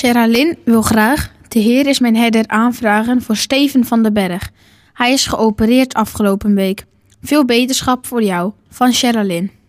Geraldine wil graag, de Heer is mijn herder, aanvragen voor Steven van den Berg. Hij is geopereerd afgelopen week. Veel beterschap voor jou, van Geraldine.